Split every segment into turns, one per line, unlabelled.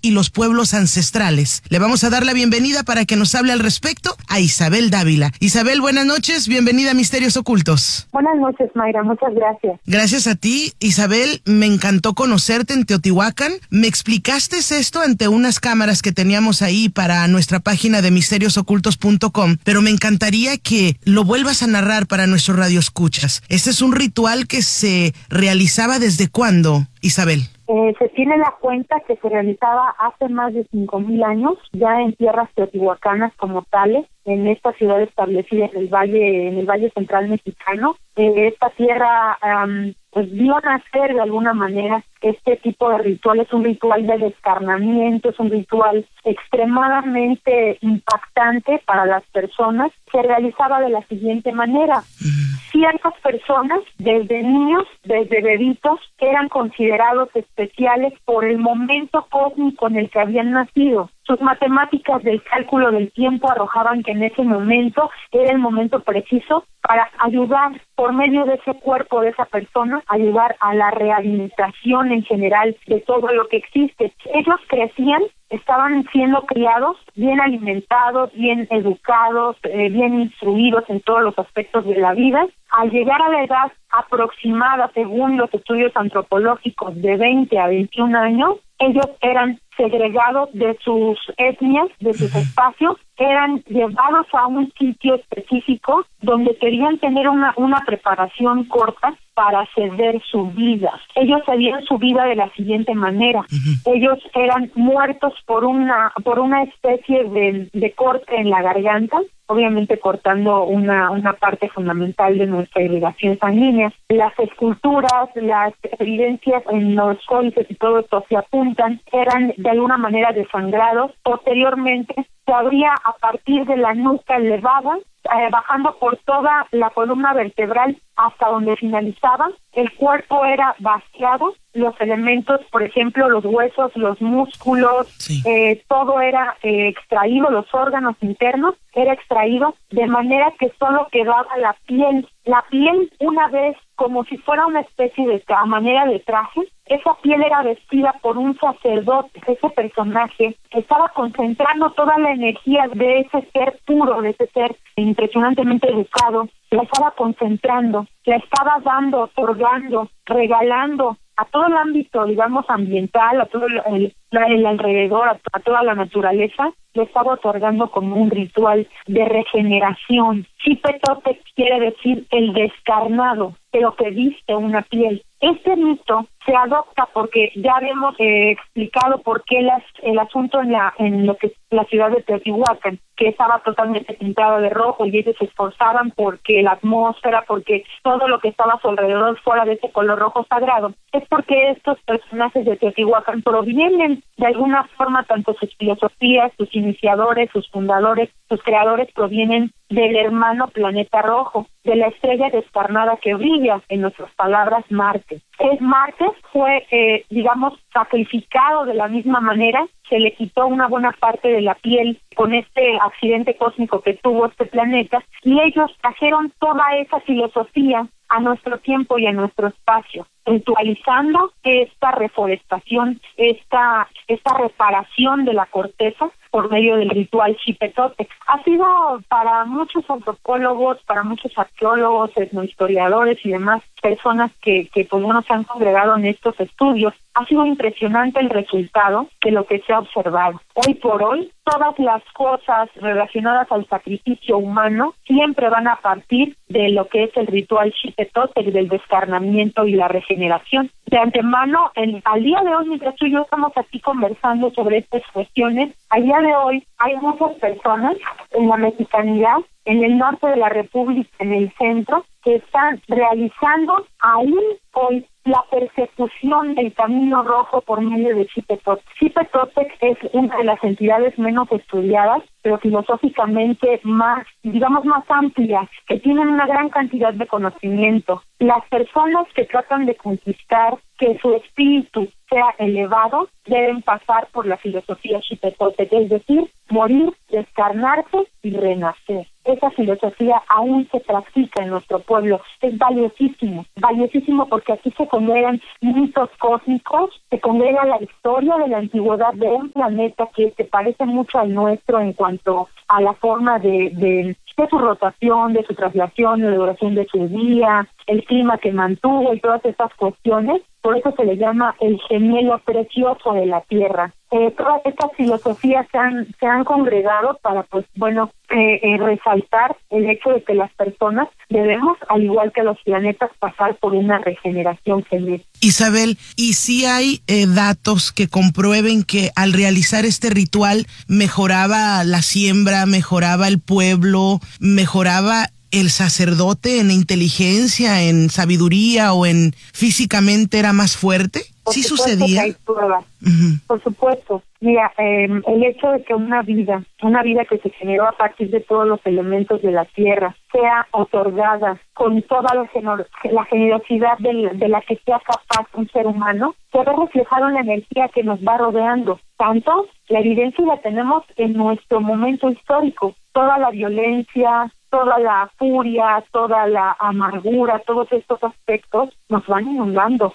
y los pueblos ancestrales. Le vamos a dar la bienvenida para que nos hable al respecto a Isabel Dávila. Isabel, buenas noches, bienvenida a Misterios Ocultos.
Buenas noches, Mayra, muchas gracias.
Gracias a ti, Isabel, me encantó conocerte en Teotihuacán. Me explicaste esto ante unas cámaras que teníamos ahí para nuestra página de misteriosocultos.com, pero me encantaría que lo vuelvas a narrar para nuestros radioescuchas. Este es un ritual que se realizaba ¿desde cuándo, Isabel?
Se tiene la cuenta que se realizaba hace más de 5,000 años, ya en tierras teotihuacanas como tales, en esta ciudad establecida en el Valle Central Mexicano. Esta tierra pues vio nacer de alguna manera este tipo de ritual. Es un ritual de descarnamiento, es un ritual extremadamente impactante para las personas. Se realizaba de la siguiente manera. Ciertas personas, desde niños, desde bebitos, eran considerados especiales por el momento cósmico en el que habían nacido. Sus matemáticas del cálculo del tiempo arrojaban que en ese momento era el momento preciso para ayudar, por medio de ese cuerpo de esa persona, ayudar a la rehabilitación en general de todo lo que existe. Ellos crecían, estaban siendo criados, bien alimentados, bien educados, bien instruidos en todos los aspectos de la vida. Al llegar a la edad aproximada, según los estudios antropológicos, de 20 a 21 años, ellos eran segregados de sus etnias, de sus espacios, eran llevados a un sitio específico donde querían tener una preparación corta para ceder su vida. Ellos cedían su vida de la siguiente manera. Ellos eran muertos por una especie de corte en la garganta, obviamente cortando una parte fundamental de nuestra irrigación sanguínea. Las esculturas, las evidencias en los códices y todo esto se apuntan, eran de alguna manera desangrados. Posteriormente se abría a partir de la nuca elevada, bajando por toda la columna vertebral hasta donde finalizaba. El cuerpo era vaciado, los elementos, por ejemplo, los huesos, los músculos, sí. Todo era extraído, los órganos internos era extraído, de manera que solo quedaba la piel. La piel, una vez, como si fuera una especie de a manera de traje, esa piel era vestida por un sacerdote. Ese personaje estaba concentrando toda la energía de ese ser puro, de ese ser impresionantemente educado, la estaba concentrando, la estaba dando, otorgando, regalando a todo el ámbito, digamos, ambiental, a todo el alrededor, a toda la naturaleza, le estaba otorgando como un ritual de regeneración. Xipetotec quiere decir el descarnado, pero que viste una piel. Este mito se adopta porque ya habíamos explicado por qué el asunto en lo que es la ciudad de Teotihuacán, que estaba totalmente pintada de rojo, y ellos se esforzaban porque la atmósfera, porque todo lo que estaba a su alrededor fuera de ese color rojo sagrado. Es porque estos personajes de Teotihuacán provienen de alguna forma, tanto sus filosofías, sus iniciadores, sus fundadores, sus creadores provienen del hermano planeta rojo, de la estrella descarnada que brilla, en nuestras palabras, Marte. Marte fue, sacrificado de la misma manera, se le quitó una buena parte de la piel con este accidente cósmico que tuvo este planeta, y ellos trajeron toda esa filosofía a nuestro tiempo y a nuestro espacio, ritualizando esta reforestación, esta reparación de la corteza por medio del ritual Xipetotec. Ha sido para muchos antropólogos, para muchos arqueólogos, etnohistoriadores y demás personas que se han congregado en estos estudios, ha sido impresionante el resultado de lo que se ha observado. Hoy por hoy, todas las cosas relacionadas al sacrificio humano siempre van a partir de lo que es el ritual Xipetotec, del descarnamiento y la regeneración. De antemano, al día de hoy, mientras tú y yo estamos aquí conversando sobre estas cuestiones, al día de hoy hay muchas personas en la mexicanidad, en el norte de la República, en el centro, que están realizando aún hoy la persecución del camino rojo por medio de Xipetotec. Xipetotec es una de las entidades menos estudiadas, pero filosóficamente más amplias, que tienen una gran cantidad de conocimiento. Las personas que tratan de conquistar que su espíritu sea elevado, deben pasar por la filosofía Xipe-Totec, es decir, morir, descarnarse y renacer. Esa filosofía aún se practica en nuestro pueblo. Es valiosísimo porque aquí se congregan mitos cósmicos, se congrega la historia de la antigüedad de un planeta que se parece mucho al nuestro en cuanto a la forma de su rotación, de su traslación, de la duración de su día, el clima que mantuvo y todas estas cuestiones. Por eso se le llama el gemelo precioso de la Tierra. Todas estas filosofías se han congregado para, resaltar el hecho de que las personas debemos, al igual que los planetas, pasar por una regeneración genética.
Isabel, ¿y si hay datos que comprueben que al realizar este ritual mejoraba la siembra, mejoraba el pueblo, mejoraba el sacerdote en inteligencia, en sabiduría o en físicamente era más fuerte? ¿Sí sucedía?
Que hay pruebas. Por supuesto. Mira, el hecho de que una vida que se generó a partir de todos los elementos de la tierra, sea otorgada con toda la generosidad de la que sea capaz un ser humano, se ve reflejado en la energía que nos va rodeando. Tanto, la evidencia la tenemos en nuestro momento histórico. Toda la violencia, toda la furia, toda la amargura, todos estos aspectos nos van inundando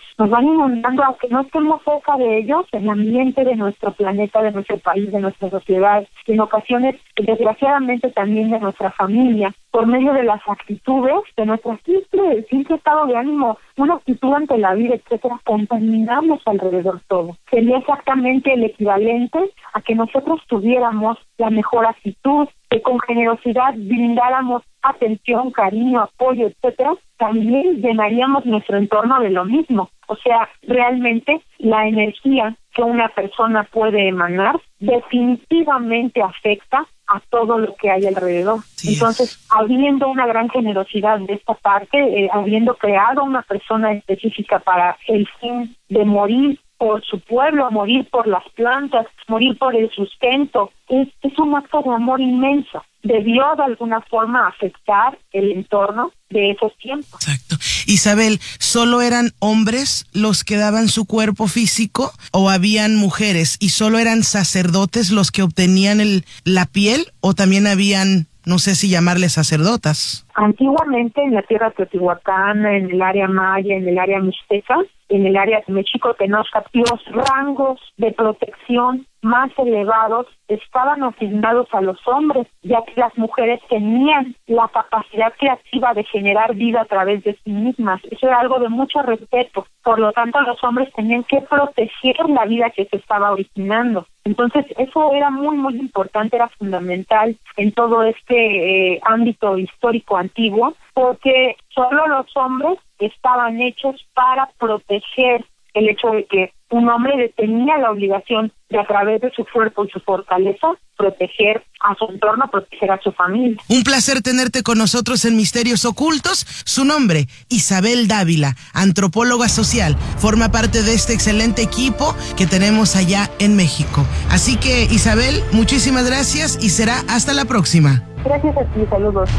aunque no estemos cerca de ellos, en el ambiente de nuestro planeta, de nuestro país, de nuestra sociedad, en ocasiones, desgraciadamente también de nuestra familia, por medio de las actitudes, de nuestro simple estado de ánimo, una actitud ante la vida, etcétera, contaminamos alrededor todo. Sería exactamente el equivalente a que nosotros tuviéramos la mejor actitud, que con generosidad brindáramos atención, cariño, apoyo, etcétera, también llenaríamos nuestro entorno de lo mismo. O sea, realmente la energía que una persona puede emanar definitivamente afecta a todo lo que hay alrededor. Sí. Entonces, habiendo una gran generosidad de esta parte, habiendo creado una persona específica para el fin de morir por su pueblo, morir por las plantas, morir por el sustento, es un acto de amor inmenso. Debió de alguna forma afectar el entorno de esos tiempos.
Exacto. Isabel, ¿solo eran hombres los que daban su cuerpo físico o habían mujeres? ¿Y solo eran sacerdotes los que obtenían la piel o también habían, no sé si llamarles sacerdotas?
Antiguamente en la tierra teotihuacana, en el área maya, en el área mixteca, en el área Mexico-Tenochtitlan, los rangos de protección más elevados estaban asignados a los hombres, ya que las mujeres tenían la capacidad creativa de generar vida a través de sí mismas. Eso era algo de mucho respeto. Por lo tanto, los hombres tenían que proteger la vida que se estaba originando. Entonces, eso era muy, muy importante, era fundamental en todo este ámbito histórico antiguo, porque solo los hombres estaban hechos para proteger el hecho de que un hombre tenía la obligación de, a través de su cuerpo y su fortaleza, proteger a su entorno, proteger a su familia.
Un placer tenerte con nosotros en Misterios Ocultos. Su nombre, Isabel Dávila, antropóloga social, forma parte de este excelente equipo que tenemos allá en México. Así que, Isabel, muchísimas gracias y será hasta la próxima.
Gracias a ti, saludos.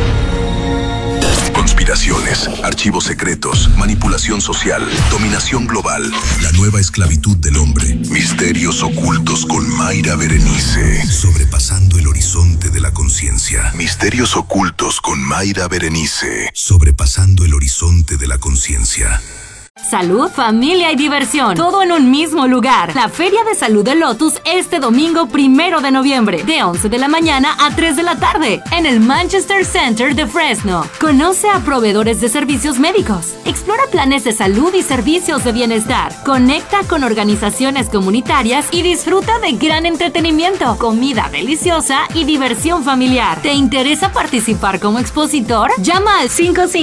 Conspiraciones, archivos secretos, manipulación social, dominación global, la nueva esclavitud del hombre. Misterios ocultos con Mayra Berenice. Sobrepasando el horizonte de la conciencia. Misterios ocultos con Mayra Berenice. Sobrepasando el horizonte de la conciencia.
Salud, familia y diversión, todo en un mismo lugar. La Feria de Salud de Lotus este domingo 1 de noviembre, de 11 de la mañana a 3 de la tarde, en el Manchester Center de Fresno. Conoce a proveedores de servicios médicos, explora planes de salud y servicios de bienestar, conecta con organizaciones comunitarias y disfruta de gran entretenimiento, comida deliciosa y diversión familiar. ¿Te interesa participar como expositor? Llama al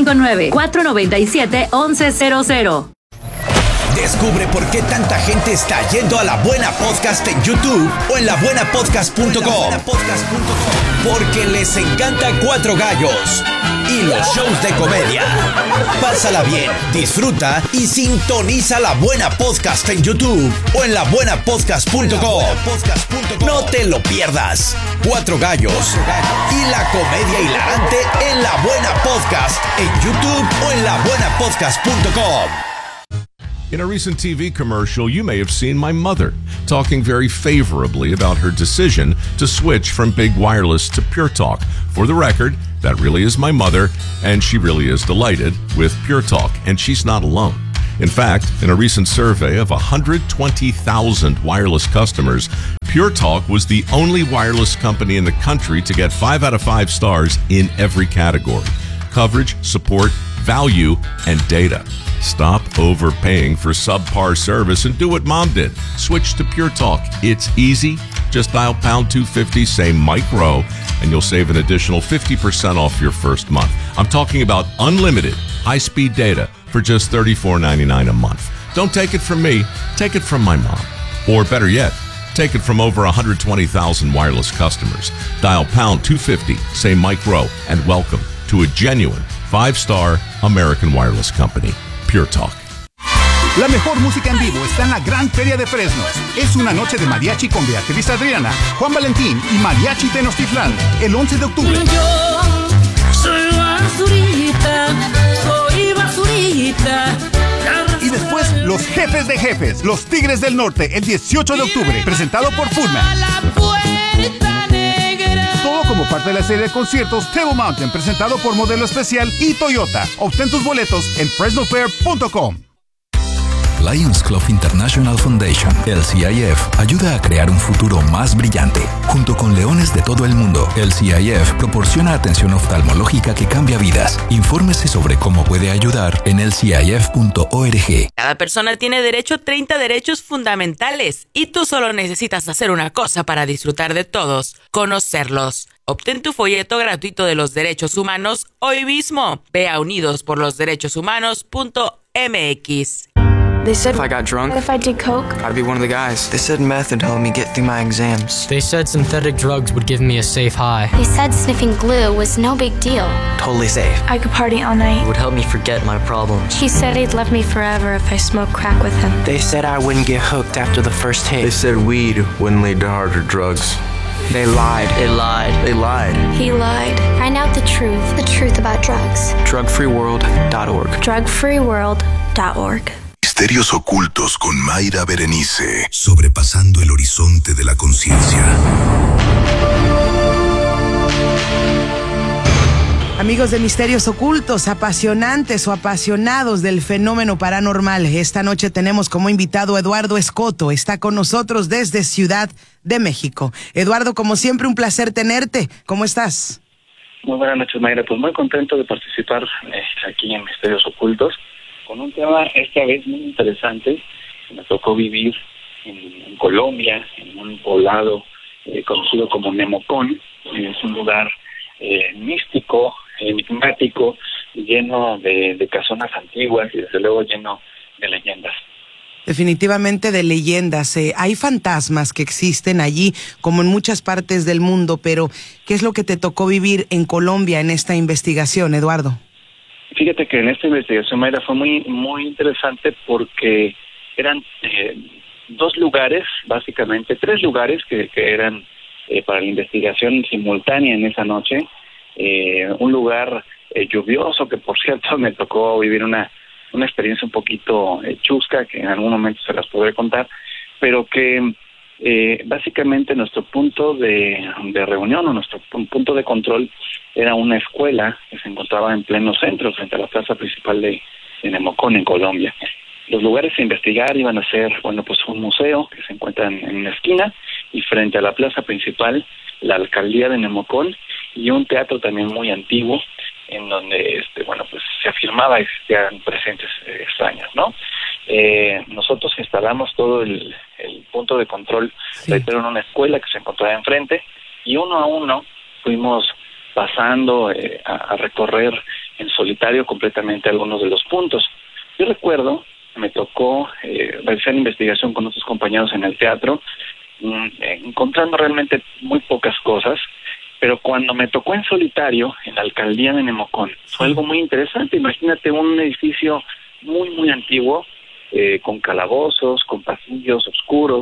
559-497-1100.
Descubre por qué tanta gente está yendo a La Buena Podcast en YouTube o en labuenapodcast.com. Porque les encanta Cuatro Gallos y los shows de comedia. Pásala bien, disfruta y sintoniza La Buena Podcast en YouTube o en labuenapodcast.com. No te lo pierdas. Cuatro Gallos y la comedia hilarante en La Buena Podcast en YouTube o en labuenapodcast.com.
In a recent TV commercial, you may have seen my mother talking very favorably about her decision to switch from Big Wireless to Pure Talk. For the record, that really is my mother, and she really is delighted with Pure Talk, and she's not alone. In fact, in a recent survey of 120,000 wireless customers, Pure Talk was the only wireless company in the country to get 5 out of 5 stars in every category: coverage, support, value, and data. Stop overpaying for subpar service and do what Mom did. Switch to Pure Talk. It's easy. Just dial pound 250, say Mike Rowe, and you'll save an additional 50% off your first month. I'm talking about unlimited high-speed data for just $34.99 a month. Don't take it from me. Take it from my mom. Or better yet, take it from over 120,000 wireless customers. Dial pound 250, say Mike Rowe, and welcome to a genuine 5-star American wireless company. Pure Talk.
La mejor música en vivo está en la Gran Feria de Fresno. Es una noche de mariachi con Beatriz Adriana, Juan Valentín y Mariachi Tenochtitlán, el 11 de octubre.
Yo soy basurita, soy basurita.
Y después, los jefes de jefes, los Tigres del Norte, el 18 de octubre, presentado por Fullman. Todo como parte de la serie de conciertos Table Mountain, presentado por Modelo Especial y Toyota. Obtén tus boletos en FresnoFair.com.
Lions Club International Foundation, LCIF, ayuda a crear un futuro más brillante. Junto con leones de todo el mundo, LCIF proporciona atención oftalmológica que cambia vidas. Infórmese sobre cómo puede ayudar en lcif.org.
Cada persona tiene derecho a 30 derechos fundamentales y tú solo necesitas hacer una cosa para disfrutar de todos: conocerlos. Obtén tu folleto gratuito de los derechos humanos hoy mismo. Ve a unidosporlosderechoshumanos.mx.
They said if I got drunk, if I did coke, I'd be one of the guys. They said meth would help me get through my exams.
They said synthetic drugs would give me a safe high.
They said sniffing glue was no big deal.
Totally safe.
I could party all night.
It would help me forget my problems.
He said he'd love me forever if I smoked crack with him.
They said I wouldn't get hooked after the first hit.
They said weed wouldn't lead to harder drugs.
They lied.
They lied. They lied.
He lied. Find out the truth about drugs.
Drugfreeworld.org.
Drugfreeworld.org.
Misterios ocultos con Mayra Berenice, sobrepasando el horizonte de la conciencia.
Amigos de Misterios Ocultos, apasionantes o apasionados del fenómeno paranormal, esta noche tenemos como invitado a Eduardo Escoto. Está con nosotros desde Ciudad de México. Eduardo, como siempre, un placer tenerte. ¿Cómo estás?
Muy buenas noches, Mayra. Pues muy contento de participar aquí en Misterios Ocultos con un tema esta vez muy interesante. Me tocó vivir en Colombia, en un poblado conocido como Nemocón. Es un lugar místico, enigmático, lleno de casonas antiguas y desde luego lleno de leyendas.
Definitivamente de leyendas. Hay fantasmas que existen allí, como en muchas partes del mundo, pero ¿qué es lo que te tocó vivir en Colombia en esta investigación, Eduardo?
Fíjate que en esta investigación, Mayra, fue muy interesante porque eran 2 lugares, básicamente 3 lugares que eran para la investigación simultánea en esa noche. Un lugar lluvioso, que por cierto me tocó vivir una experiencia un poquito chusca, que en algún momento se las podré contar, pero que básicamente nuestro punto de reunión o nuestro punto de control era una escuela que se encontraba en pleno centro, frente a la plaza principal de Nemocón, en Colombia. Los lugares a investigar iban a ser, pues un museo que se encuentra en una esquina, y frente a la plaza principal, la alcaldía de Nemocón, y un teatro también muy antiguo, en donde pues se afirmaba existían presencias extrañas, ¿no? Nosotros instalamos todo el punto de control, reitero, en una escuela que se encontraba enfrente, y uno a uno fuimos pasando a recorrer en solitario completamente algunos de los puntos. Yo recuerdo, me tocó realizar investigación con otros compañeros en el teatro, encontrando realmente muy pocas cosas, pero cuando me tocó en solitario, en la alcaldía de Nemocón, fue algo muy interesante. Imagínate un edificio muy antiguo, con calabozos, con pasillos oscuros,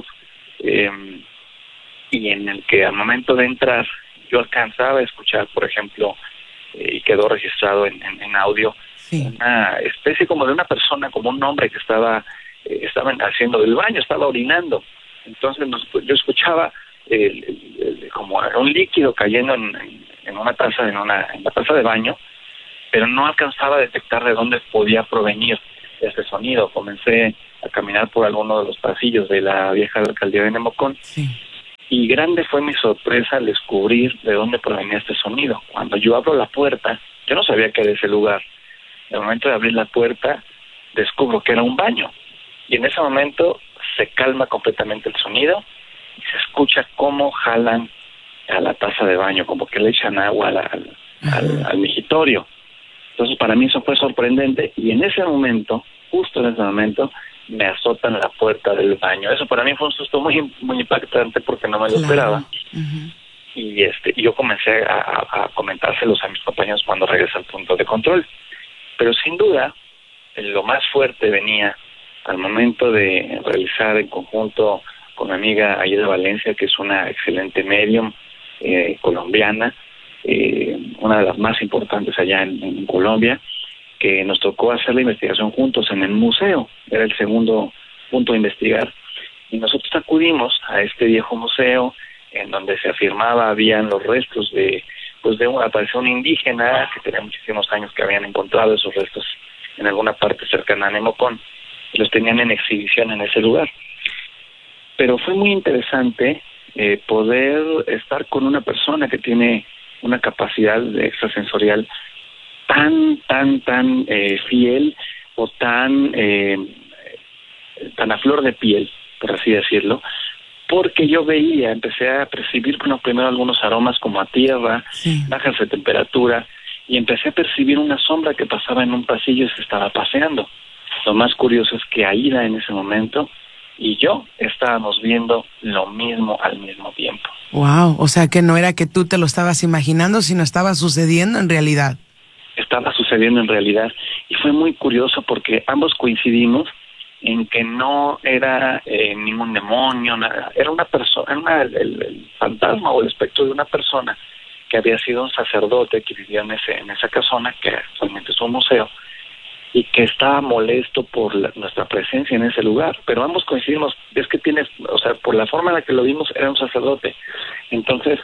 y en el que al momento de entrar yo alcanzaba a escuchar, por ejemplo, y quedó registrado en audio, una especie como de una persona, como un hombre que estaba estaba haciendo del baño, estaba orinando. Entonces yo escuchaba como un líquido cayendo en una taza, en la taza de baño, pero no alcanzaba a detectar de dónde podía provenir ese sonido. Comencé a caminar por alguno de los pasillos de la vieja alcaldía de Nemocón, y grande fue mi sorpresa al descubrir de dónde provenía este sonido. Cuando yo abro la puerta, yo no sabía que era ese lugar. En el momento de abrir la puerta, descubro que era un baño, y en ese momento se calma completamente el sonido y se escucha cómo jalan a la taza de baño, como que le echan agua al migitorio. Entonces para mí eso fue sorprendente, y en ese momento, justo en ese momento, me azotan la puerta del baño. Eso para mí fue un susto muy, muy impactante porque no me lo esperaba. Y yo comencé a comentárselos a mis compañeros cuando regresé al punto de control. Pero sin duda, lo más fuerte venía al momento de realizar en conjunto con mi amiga Aida Valencia, que es una excelente medium colombiana, una de las más importantes allá en Colombia, que nos tocó hacer la investigación juntos en el museo. Era el segundo punto de investigar, y nosotros acudimos a este viejo museo en donde se afirmaba habían los restos de apareció un indígena que tenía muchísimos años que habían encontrado esos restos en alguna parte cercana a Nemocón, y los tenían en exhibición en ese lugar. Pero fue muy interesante poder estar con una persona que tiene una capacidad extrasensorial tan fiel, o tan a flor de piel, por así decirlo, porque yo empecé a percibir, primero algunos aromas como a tierra, bajas de temperatura, y empecé a percibir una sombra que pasaba en un pasillo y se estaba paseando. Lo más curioso es que Aida en ese momento y yo estábamos viendo lo mismo al mismo tiempo.
Wow, o sea que no era que tú te lo estabas imaginando, sino estaba sucediendo en realidad.
Estaba sucediendo en realidad, y fue muy curioso porque ambos coincidimos en que no era ningún demonio, nada. Era una persona, el fantasma o el espectro de una persona que había sido un sacerdote que vivía en esa casona, que actualmente es un museo, y que estaba molesto por nuestra presencia en ese lugar. Pero ambos coincidimos, es que por la forma en la que lo vimos, era un sacerdote. Entonces,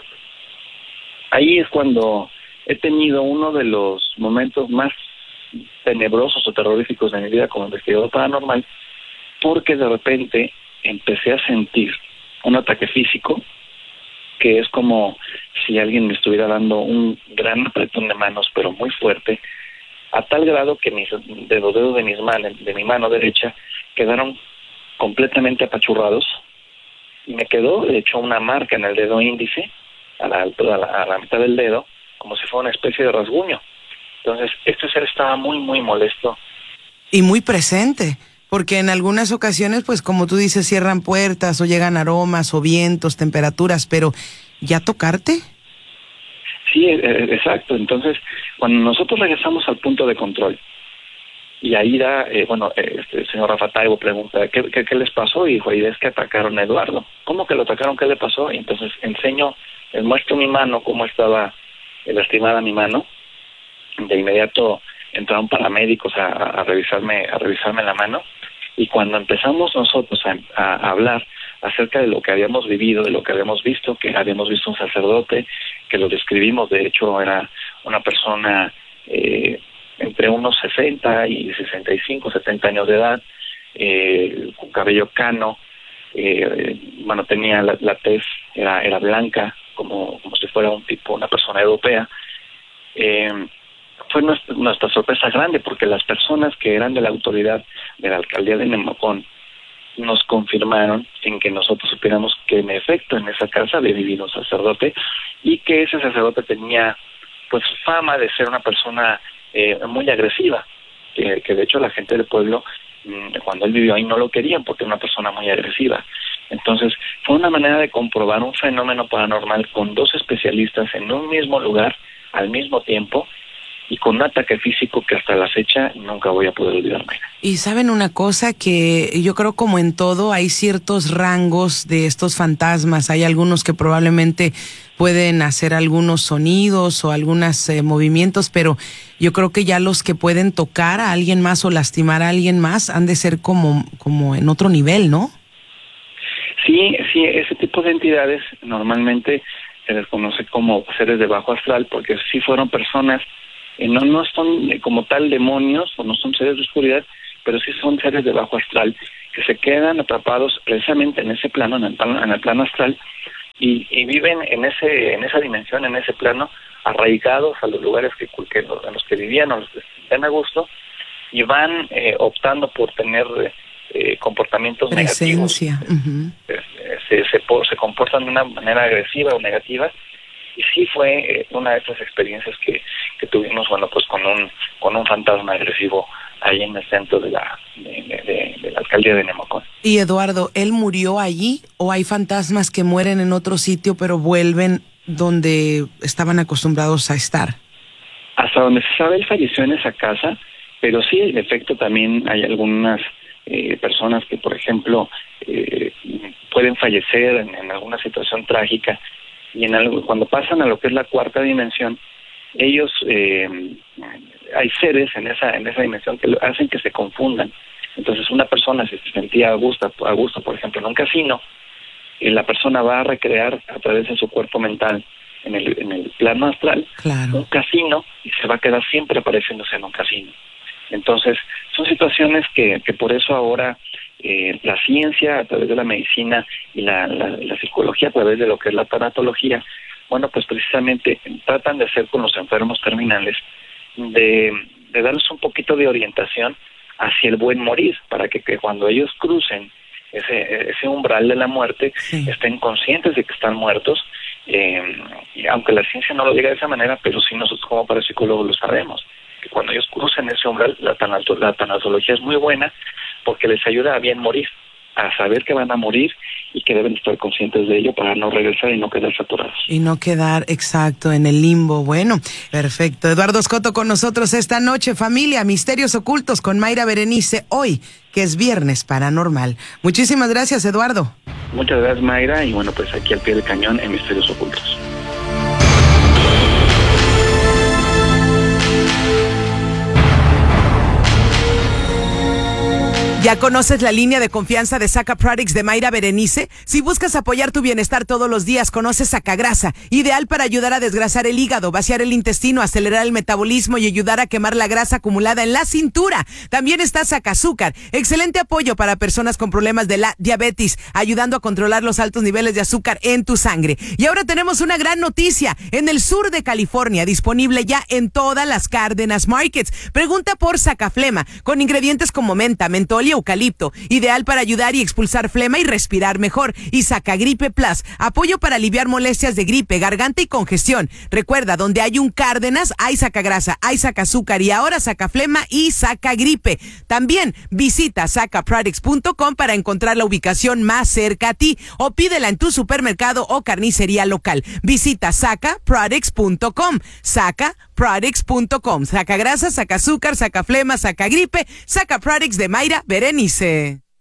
ahí es cuando he tenido uno de los momentos más tenebrosos o terroríficos de mi vida como investigador paranormal, porque de repente empecé a sentir un ataque físico, que es como si alguien me estuviera dando un gran apretón de manos, pero muy fuerte, a tal grado que los dedos de mi mano derecha quedaron completamente apachurrados, y me quedó, de hecho, una marca en el dedo índice, a la mitad del dedo, como si fuera una especie de rasguño. Entonces, este ser estaba muy, muy molesto.
Y muy presente, porque en algunas ocasiones, pues como tú dices, cierran puertas o llegan aromas o vientos, temperaturas, pero ¿ya tocarte?
Sí, exacto. Entonces, cuando nosotros regresamos al punto de control, y Aida, el señor Rafa Taibo pregunta, ¿qué les pasó? Y dijo, Aida, es que atacaron a Eduardo. ¿Cómo que lo atacaron? ¿Qué le pasó? Y entonces les muestro mi mano, cómo estaba lastimada mi mano. De inmediato entraron paramédicos a revisarme la mano, y cuando empezamos nosotros a hablar acerca de lo que habíamos vivido, de lo que habíamos visto, que habíamos visto un sacerdote, que lo describimos, de hecho era una persona entre unos 60 y 65, 70 años de edad, con cabello cano, tenía la tez, era blanca, como si fuera una persona europea. Fue nuestra sorpresa grande, porque las personas que eran de la autoridad de la alcaldía de Nemocón nos confirmaron sin que nosotros supiéramos que en efecto en esa casa había vivido un sacerdote, y que ese sacerdote tenía pues fama de ser una persona muy agresiva, que de hecho la gente del pueblo, cuando él vivió ahí, no lo querían porque era una persona muy agresiva. Entonces fue una manera de comprobar un fenómeno paranormal con dos especialistas en un mismo lugar al mismo tiempo, y con un ataque físico que hasta la fecha nunca voy a poder olvidarme.
Y saben una cosa, que yo creo, como en todo, hay ciertos rangos de estos fantasmas. Hay algunos que probablemente pueden hacer algunos sonidos o algunos movimientos, pero yo creo que ya los que pueden tocar a alguien más o lastimar a alguien más han de ser como en otro nivel, ¿no?
Sí, ese tipo de entidades normalmente se les conoce como seres de bajo astral, porque sí fueron personas, no son como tal demonios o no son seres de oscuridad, pero sí son seres de bajo astral que se quedan atrapados precisamente en ese plano, en el plano astral, y viven en esa dimensión, en ese plano, arraigados a los lugares en los que vivían o los que están a gusto, y van optando por tener comportamientos
presencia
negativos. Se comportan de una manera agresiva o negativa, y sí fue una de esas experiencias que tuvimos, bueno, pues con un fantasma agresivo ahí en el centro de la alcaldía de Nemocón.
Y Eduardo, ¿él murió allí o hay fantasmas que mueren en otro sitio pero vuelven donde estaban acostumbrados a estar?
Hasta donde se sabe, él falleció en esa casa, pero sí, en efecto, también hay algunas personas que, por ejemplo, pueden fallecer en alguna situación trágica, y cuando pasan a lo que es la cuarta dimensión, ellos hay seres en esa dimensión que hacen que se confundan. Entonces, una persona, si se sentía a gusto, por ejemplo, en un casino, la persona va a recrear a través de su cuerpo mental en el plano astral, claro, un casino, y se va a quedar siempre apareciéndose en un casino. Entonces, son situaciones que por eso ahora la ciencia, a través de la medicina, y la psicología, a través de lo que es la tanatología, bueno, pues precisamente tratan de hacer con los enfermos terminales, de darles un poquito de orientación hacia el buen morir, para que cuando ellos crucen ese umbral de la muerte, sí, estén conscientes de que están muertos, y aunque la ciencia no lo diga de esa manera, pero sí nosotros como parapsicólogos lo sabemos, que cuando ellos crucen ese umbral, la tanatología es muy buena, porque les ayuda a bien morir, a saber que van a morir y que deben estar conscientes de ello para no regresar y no quedar saturados.
Y no quedar, exacto, en el limbo. Bueno, perfecto. Eduardo Scotto con nosotros esta noche. Familia, Misterios Ocultos con Mayra Berenice, hoy, que es Viernes Paranormal. Muchísimas gracias, Eduardo.
Muchas gracias, Mayra, y bueno, pues aquí al pie del cañón en Misterios Ocultos.
¿Ya conoces la línea de confianza de Saca Products de Mayra Berenice? Si buscas apoyar tu bienestar todos los días, conoce Sacagrasa, ideal para ayudar a desgrasar el hígado, vaciar el intestino, acelerar el metabolismo y ayudar a quemar la grasa acumulada en la cintura. También está Sacazúcar, excelente apoyo para personas con problemas de la diabetes, ayudando a controlar los altos niveles de azúcar en tu sangre. Y ahora tenemos una gran noticia, en el sur de California, disponible ya en todas las Cárdenas Markets. Pregunta por Sacaflema, con ingredientes como menta, mentol y eucalipto, ideal para ayudar y expulsar flema y respirar mejor. Y Sacagripe Plus, apoyo para aliviar molestias de gripe, garganta y congestión. Recuerda, donde hay un Cárdenas, hay Sacagrasa, hay Sacazúcar y ahora Sacaflema y Sacagripe. También visita sacaproducts.com para encontrar la ubicación más cerca a ti, o pídela en tu supermercado o carnicería local. Visita sacaproducts.com, sacaproducts.com. Sacagrasa, Sacazúcar, Sacaflema, Sacagripe, Sacaproducts de Mayra Berenice.